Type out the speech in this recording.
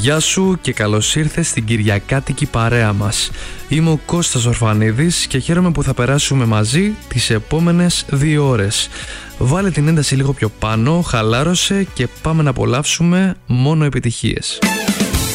Γεια σου και καλώς ήρθες στην κυριακάτικη παρέα μας. Είμαι ο Κώστας Ορφανίδης και χαίρομαι που θα περάσουμε μαζί τις επόμενες 2 ώρες. Βάλε την ένταση λίγο πιο πάνω, χαλάρωσε και πάμε να απολαύσουμε μόνο επιτυχίες.